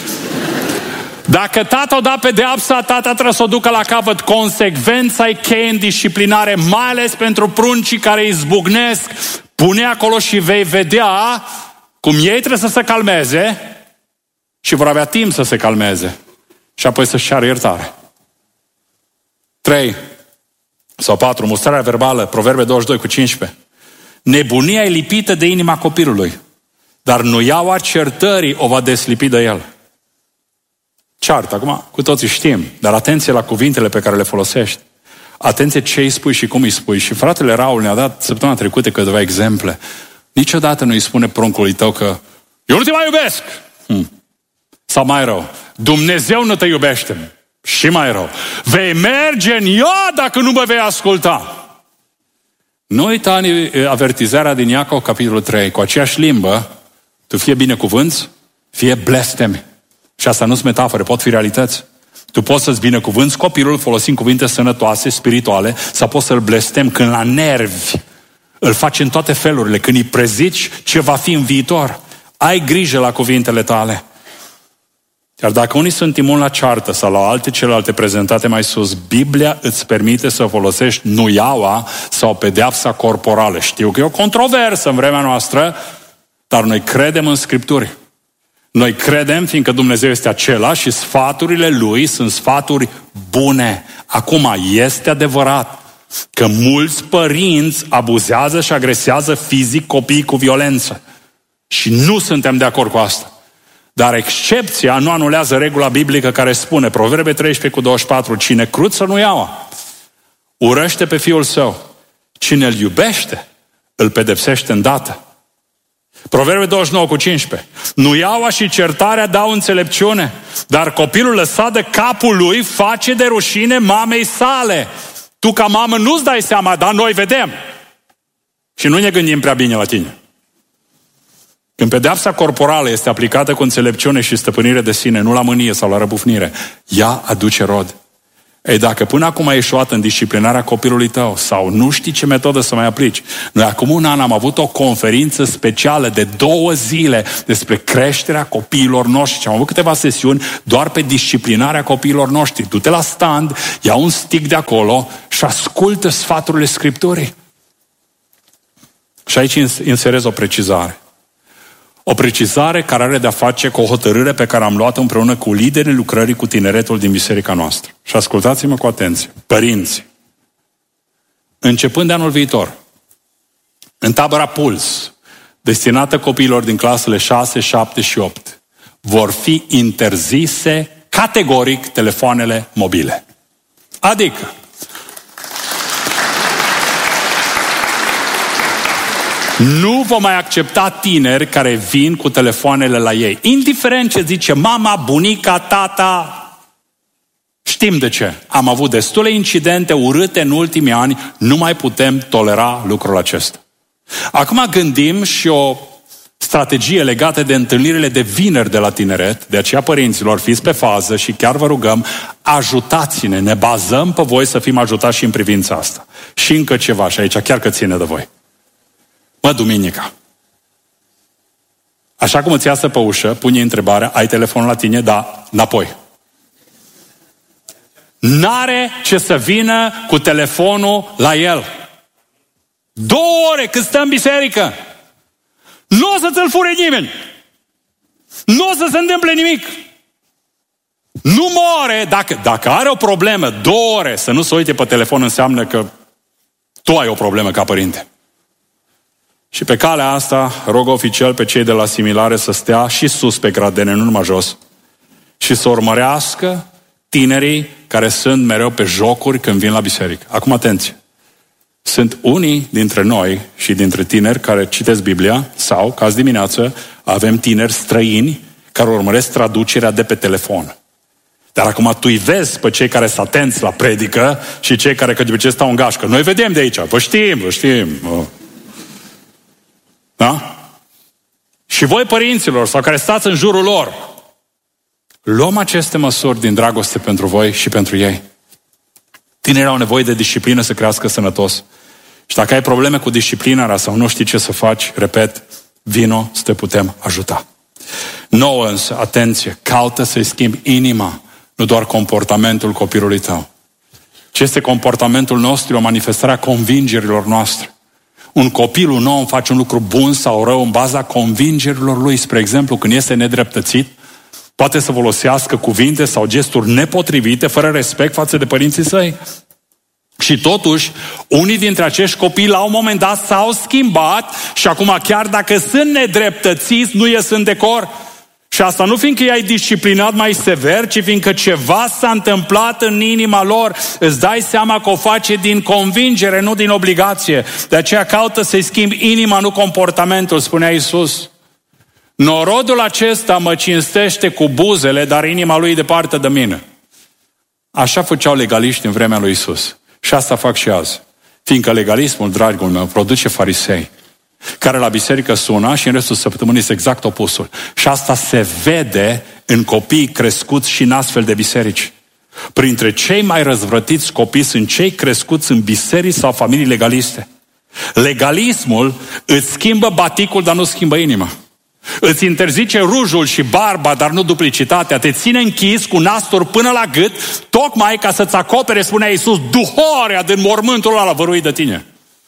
Dacă tata o da pedeapsa, tata trebuie să o ducă la capăt. Consecvența e cheie în disciplinare, mai ales pentru pruncii care izbucnesc. Pune acolo și vei vedea cum ei trebuie să se calmeze și vor avea timp să se calmeze. Și apoi să-și ceară iertare. 3 sau 4, mustrarea verbală, Proverbe 22:15. Nebunia e lipită de inima copilului, dar nuiaua certării o va deslipi de el. Ceartă, acum cu toții știm, dar atenție la cuvintele pe care le folosești. Atenție ce îi spui și cum îi spui. Și fratele Raul ne-a dat săptămâna trecută câteva exemple. Niciodată nu îi spune pruncului tău că eu nu te mai iubesc. Sau mai rău, Dumnezeu nu te iubește. Și mai rău, vei merge în iad dacă nu mă vei asculta. Nu uita avertizarea din Iacov, capitolul 3, cu aceeași limbă, tu fie binecuvânți, fie blestemi. Și asta nu sunt metafore, pot fi realități. Tu poți să-ți binecuvânți copilul folosind cuvinte sănătoase, spirituale, sau poți să-l blestem când la nervi îl faci în toate felurile, când îi prezici ce va fi în viitor. Ai grijă la cuvintele tale. Iar dacă unii sunt imuni la ceartă sau la celelalte prezentate mai sus, Biblia îți permite să folosești nuiaua sau pedeapsa corporală. Știu că e o controversă în vremea noastră, dar noi credem în Scripturi. Noi credem, fiindcă Dumnezeu este același și sfaturile Lui sunt sfaturi bune. Acum, este adevărat că mulți părinți abuzează și agresează fizic copiii cu violență. Și nu suntem de acord cu asta. Dar excepția nu anulează regula biblică care spune, Proverbe 13:24, cine cruță nuiaua, urăște pe fiul său. Cine îl iubește, îl pedepsește îndată. Proverbe 29:15. Nuiaua și certarea dau înțelepciune, dar copilul lăsat de capul lui face de rușine mamei sale. Tu ca mamă nu-ți dai seama, dar noi vedem. Și nu ne gândim prea bine la tine. Când pedeapsa corporală este aplicată cu înțelepciune și stăpânire de sine, nu la mânie sau la răbufnire, ea aduce rod. Ei, dacă până acum ai eșuat în disciplinarea copilului tău sau nu știi ce metodă să mai aplici, noi acum un an am avut o conferință specială de 2 zile despre creșterea copiilor noștri și am avut câteva sesiuni doar pe disciplinarea copiilor noștri. Du-te la stand, ia un stick de acolo și ascultă sfaturile Scripturii. Și aici inserez o precizare. O precizare care are de-a face cu o hotărâre pe care am luat împreună cu liderii lucrării cu tineretul din biserica noastră. Și ascultați-mă cu atenție. Părinți, începând de anul viitor, în tabăra Puls, destinată copiilor din clasele 6, 7 și 8, vor fi interzise categoric telefoanele mobile. Adică, nu vom mai accepta tineri care vin cu telefoanele la ei. Indiferent ce zice mama, bunica, tata, știm de ce. Am avut destule incidente urâte în ultimii ani, nu mai putem tolera lucrul acesta. Acum gândim și o strategie legată de întâlnirile de vineri de la tineret, de aceea părinților, fiți pe fază și chiar vă rugăm, ajutați-ne, ne bazăm pe voi să fim ajutați și în privința asta. Și încă ceva, și aici chiar că ține de voi. Mă, duminica. Așa cum îți iasă pe ușă, pune întrebarea, ai telefonul la tine? Da, înapoi. N-are ce să vină cu telefonul la el. 2 ore cât stă în biserică. Nu o să ți-l fure nimeni. Nu o să se întâmple nimic. Nu moare. Dacă are o problemă 2 ore să nu se uite pe telefon, înseamnă că tu ai o problemă ca părinte. Și pe calea asta rog oficial pe cei de la asimilare să stea și sus pe gradene, nu numai jos, și să urmărească tinerii care sunt mereu pe jocuri când vin la biserică. Acum atenție! Sunt unii dintre noi și dintre tineri care citesc Biblia sau, ca azi dimineață, avem tineri străini care urmăresc traducerea de pe telefon. Dar acum tu îi vezi pe cei care sunt atenți la predică și cei care că de obicei stau în gașcă. Noi vedem de aici, vă știm. Da? Și voi, părinților, sau care stați în jurul lor, luăm aceste măsuri din dragoste pentru voi și pentru ei. Tinerii au nevoie de disciplină să crească sănătos. Și dacă ai probleme cu disciplinarea sau nu știi ce să faci, repet, vino să te putem ajuta. Nouă însă, atenție, caută să-i schimbi inima, nu doar comportamentul copilului tău. Ce este comportamentul nostru? O manifestare a convingerilor noastre. Un copil, un om face un lucru bun sau rău în baza convingerilor lui. Spre exemplu, când este nedreptățit, poate să folosească cuvinte sau gesturi nepotrivite, fără respect față de părinții săi. Și totuși, unii dintre acești copii la un moment dat s-au schimbat și acum chiar dacă sunt nedreptățiți, nu ies în decor. Și asta nu fiindcă i-ai disciplinat mai sever, ci fiindcă ceva s-a întâmplat în inima lor. Îți dai seama că o face din convingere, nu din obligație. De aceea caută să-i schimbi inima, nu comportamentul, spunea Iisus. Norodul acesta mă cinstește cu buzele, dar inima lui e departe de mine. Așa făceau legaliști în vremea lui Iisus. Și asta fac și azi. Fiindcă legalismul, dragul meu, produce farisei, care la biserică sună și în restul săptămânii este exact opusul. Și asta se vede în copiii crescuți și în astfel de biserici. Printre cei mai răzvrătiți copii sunt cei crescuți în biserici sau familii legaliste. Legalismul îți schimbă baticul, dar nu schimbă inima. Îți interzice rujul și barba, dar nu duplicitatea. Te ține închis cu nasturi până la gât, tocmai ca să-ți acopere, spunea Iisus, duhoarea din mormântul ăla văruit de tine.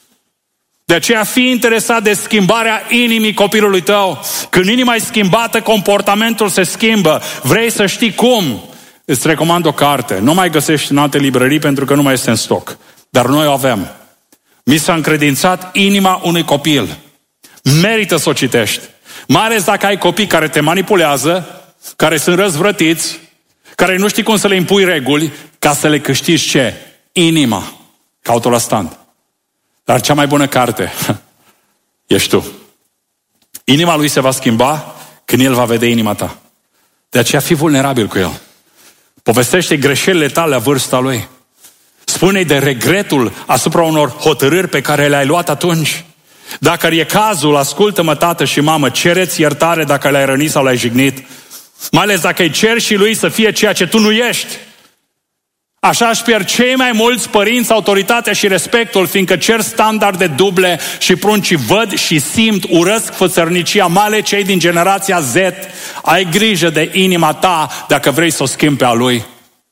De aceea fii interesat de schimbarea inimii copilului tău. Când inima e schimbată, comportamentul se schimbă. Vrei să știi cum? Îți recomand o carte. Nu mai găsești în alte librării pentru că nu mai este în stoc. Dar noi o avem. Mi s-a încredințat inima unui copil. Merită să o citești. Mai ales dacă ai copii care te manipulează, care sunt răzvrătiți, care nu știi cum să le impui reguli, ca să le câștigi ce? Inima. Caut-o la stand. Dar cea mai bună carte ești tu. Inima lui se va schimba când el va vedea inima ta. De aceea fii vulnerabil cu el. Povestește greșelile tale la vârsta lui. Spune-i de regretul asupra unor hotărâri pe care le-ai luat atunci. Dacă e cazul, ascultă-mă, tată și mamă, cereți iertare dacă l-ai rănit sau l-ai jignit. Mai ales dacă îi ceri și lui să fie ceea ce tu nu ești. Așa își pierd cei mai mulți părinți autoritatea și respectul, fiindcă cer standarde duble și pruncii văd și simt, urăsc fățărnicia, mai ales cei din generația Z. Ai grijă de inima ta dacă vrei să o schimbi pe a lui.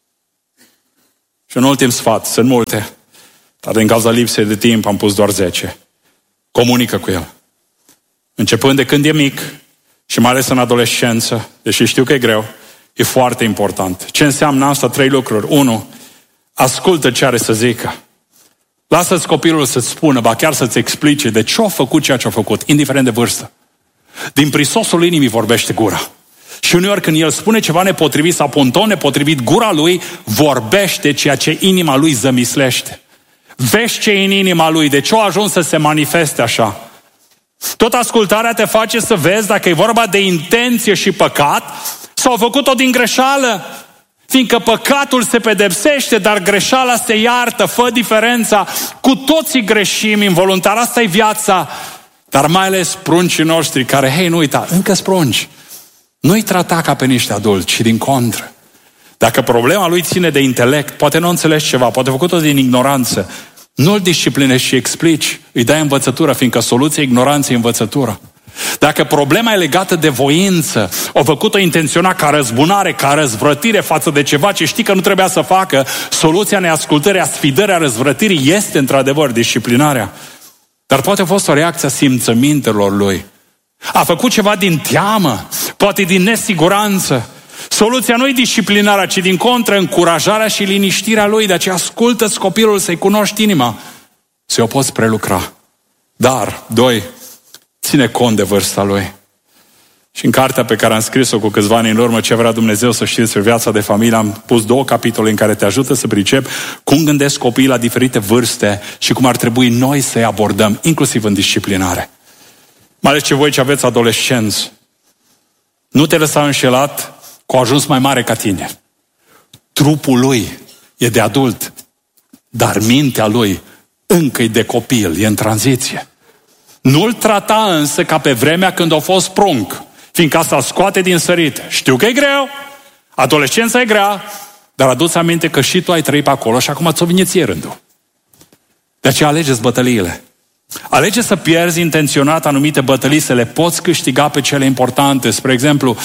Și un ultim sfat, sunt multe, dar din cauza lipsei de timp am pus doar 10. Comunică cu el. Începând de când e mic și mai ales în adolescență, deși știu că e greu, e foarte important. Ce înseamnă asta? 3 lucruri. 1. Ascultă ce are să zică. Lasă-ți copilul să-ți spună, ba chiar să-ți explice de ce a făcut ceea ce a făcut, indiferent de vârstă. Din prisosul inimii vorbește gura. Și uneori când el spune ceva nepotrivit sau ponton nepotrivit, gura lui vorbește ceea ce inima lui zămislește. Vezi ce e în inima lui, de ce a ajuns să se manifeste așa. Tot ascultarea te face să vezi dacă e vorba de intenție și păcat sau a făcut-o din greșeală. Fiindcă păcatul se pedepsește, dar greșeala se iartă, fă diferența. Cu toții greșim involuntar, asta e viața. Dar mai ales pruncii noștri care, hei, nu uita, încă-s prunci. Nu-i trata ca pe niște adulți, ci din contră. Dacă problema lui ține de intelect, poate nu înțelegi ceva, poate a făcut-o din ignoranță, nu-l disciplinezi și explici, îi dai învățătură, fiindcă soluția ignoranței e învățătură. Dacă problema e legată de voință, o făcut-o intenționat ca răzbunare, ca răzvrătire față de ceva ce știi că nu trebuia să facă, soluția neascultării, a sfidării, a răzvrătirii este într-adevăr disciplinarea. Dar poate a fost o reacție a simțămintelor lui. A făcut ceva din teamă, poate din nesiguranță. Soluția nu e disciplinarea, ci din contră încurajarea și liniștirea lui. De aceea ascultă-ți copilul să-i cunoști inima, să o poți prelucra. Dar, 2, ține cont de vârsta lui. Și în cartea pe care am scris-o cu câțiva ani în urmă, Ce vrea Dumnezeu să știți pe viața de familie, am pus 2 capitole în care te ajută să pricepi cum gândesc copiii la diferite vârste și cum ar trebui noi să-i abordăm, inclusiv în disciplinare. Mai ales voi ce aveți adolescenți. Nu te lăsa înșelat că a ajuns mai mare ca tine. Trupul lui e de adult, dar mintea lui încă e de copil, e în tranziție. Nu-l trata însă ca pe vremea când a fost prunc, fiindcă asta scoate din sărit. Știu că e greu, adolescența e grea, dar adu-ți aminte că și tu ai trăit pe acolo și acum ți-o vine ție rândul. De aceea alegeți bătăliile. Alege să pierzi intenționat anumite bătălii, să le poți câștiga pe cele importante. Spre exemplu,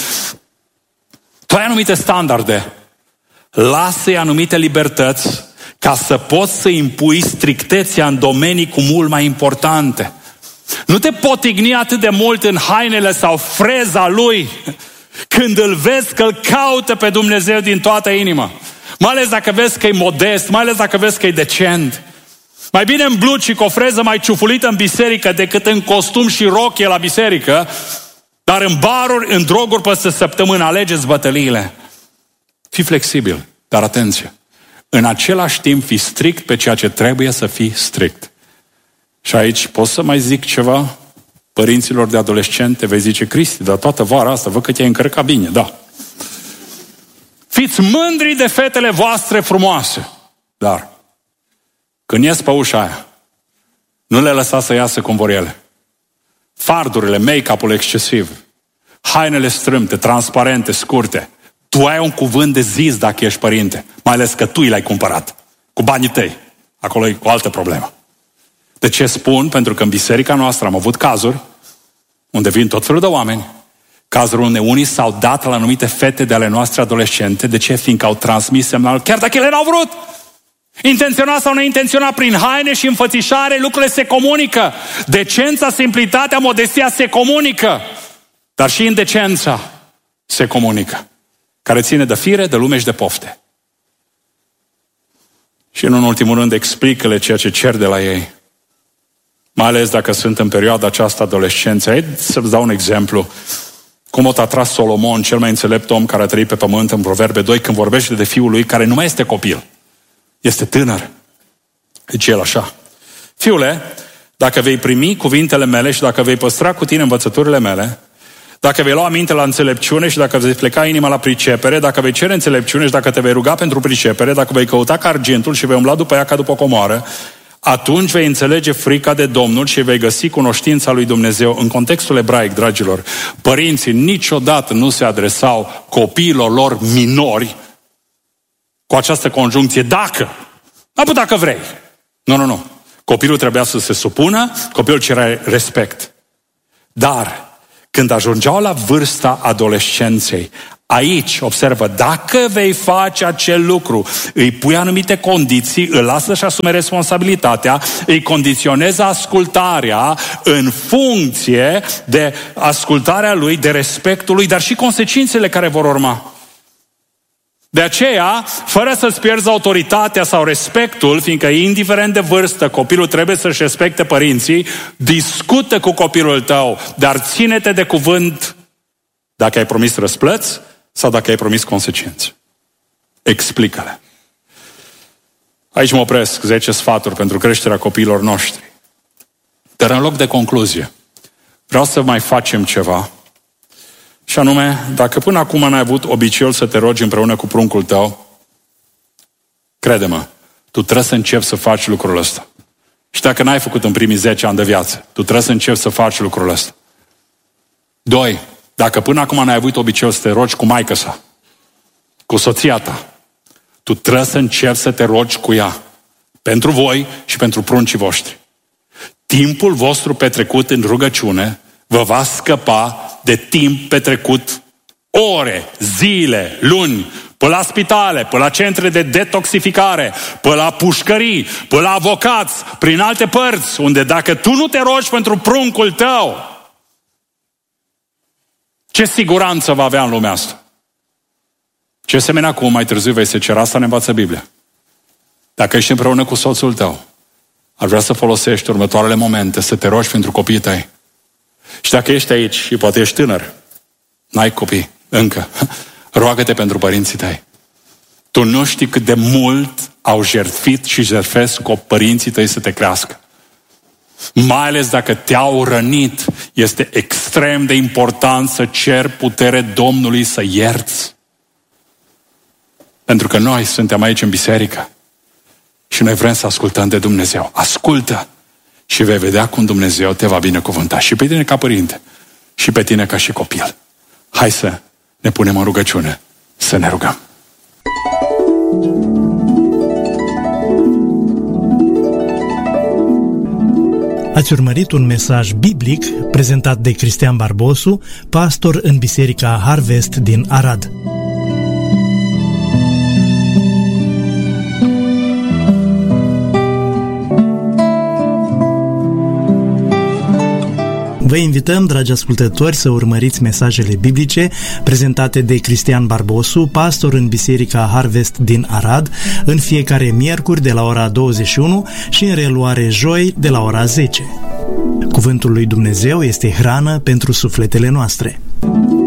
tu ai anumite standarde, lasă-i anumite libertăți ca să poți să impui strictețea în domenii cu mult mai importante. Nu te potigni atât de mult în hainele sau freza lui când îl vezi că îl caută pe Dumnezeu din toată inima. Mai ales dacă vezi că e modest, mai ales dacă vezi că e decent. Mai bine în blugi și cu o freză mai ciufulită în biserică decât în costum și rochie la biserică, dar în baruri, în droguri peste săptămână. Alegeți bătăliile. Fii flexibil, dar atenție. În același timp fii strict pe ceea ce trebuie să fii strict. Și aici pot să mai zic ceva părinților de adolescente, vei zice, Cristi, dar toată vara asta văd că te-ai încărcat bine, da. Fiți mândri de fetele voastre frumoase, dar când ies pe ușa aia, nu le lăsa să iasă cum vor ele. Fardurile, make-up-ul excesiv, hainele strâmte, transparente, scurte. Tu ai un cuvânt de zis dacă ești părinte, mai ales că tu i l-ai cumpărat, cu banii tăi. Acolo e o altă problemă. De ce spun? Pentru că în biserica noastră am avut cazuri unde vin tot felul de oameni, cazuri unde unii s-au dat la anumite fete de ale noastre adolescente. De ce? Fiindcă au transmis semnal, chiar dacă ele n-au vrut. Intenționat sau neintenționat, prin haine și înfățișare, lucrurile se comunică. Decența, simplitatea, modestia se comunică. Dar și indecența se comunică. Care ține de fire, de lume și de pofte. Și în ultimul rând, explică-le ceea ce cer de la ei. Mai ales dacă sunt în perioada aceasta adolescență. Hai să-ți dau un exemplu. Cum o atras Solomon, cel mai înțelept om care a trăit pe pământ, în Proverbe 2, când vorbește de fiul lui, care nu mai este copil. Este tânăr. Deci el așa. Fiule, dacă vei primi cuvintele mele și dacă vei păstra cu tine învățăturile mele, dacă vei lua aminte la înțelepciune și dacă vei pleca inima la pricepere, dacă vei cere înțelepciune și dacă te vei ruga pentru pricepere, dacă vei căuta ca argintul și vei umbla după ea ca după o comoară, atunci vei înțelege frica de Domnul și vei găsi cunoștința lui Dumnezeu. În contextul ebraic, dragilor, părinții niciodată nu se adresau copiilor lor minori cu această conjuncție dacă. Nu dacă vrei. Nu. Copilul trebuia să se supună, copilul cerea respect. Dar când ajungeau la vârsta adolescenței, aici, observă, dacă vei face acel lucru, îi pui anumite condiții, îl lasă să-și asume responsabilitatea, îi condiționezi ascultarea în funcție de ascultarea lui, de respectul lui, dar și consecințele care vor urma. De aceea, fără să-ți pierzi autoritatea sau respectul, fiindcă indiferent de vârstă, copilul trebuie să-și respecte părinții, discută cu copilul tău, dar ține-te de cuvânt dacă ai promis răsplăți sau dacă ai promis consecințe. Explică-le. Aici mă opresc, 10 sfaturi pentru creșterea copiilor noștri. Dar în loc de concluzie, vreau să mai facem ceva. Și anume, dacă până acum n-ai avut obiceiul să te rogi împreună cu pruncul tău, crede-mă, tu trebuie să începi să faci lucrul ăsta. Și dacă n-ai făcut în primii 10 ani de viață, tu trebuie să începi să faci lucrul ăsta. 2. Dacă până acum n-ai avut obiceiul să te rogi cu maică sa, cu soția ta, tu trebuie să începi să te rogi cu ea. Pentru voi și pentru pruncii voștri. Timpul vostru petrecut în rugăciune vă va scăpa de timp petrecut ore, zile, luni, pe la spitale, pe la centre de detoxificare, pe la pușcării, pe la avocați, prin alte părți, unde dacă tu nu te rogi pentru pruncul tău, ce siguranță va avea în lumea asta? Ce semeni acum, mai târziu vei secera, asta ne învață Biblia. Dacă ești împreună cu soțul tău, ar vrea să folosești următoarele momente, să te rogi pentru copiii tăi. Și dacă ești aici și poate ești tânăr, n-ai copii încă, roagă-te pentru părinții tăi. Tu nu știi cât de mult au jertfit și jertfesc părinții tăi să te crească. Mai ales dacă te-au rănit, este extrem de important să ceri putere Domnului să ierți. Pentru că noi suntem aici în biserică și noi vrem să ascultăm de Dumnezeu. Ascultă și vei vedea cum Dumnezeu te va binecuvânta. Și pe tine ca părinte și pe tine ca și copil. Hai să ne punem în rugăciune, să ne rugăm.
Ați urmărit un mesaj biblic prezentat de Cristian Barbosu, pastor în Biserica Harvest din Arad. Vă invităm, dragi ascultători, să urmăriți mesajele biblice prezentate de Cristian Barbosu, pastor în Biserica Harvest din Arad, în fiecare miercuri de la ora 21 și în reluare joi de la ora 10. Cuvântul lui Dumnezeu este hrană pentru sufletele noastre.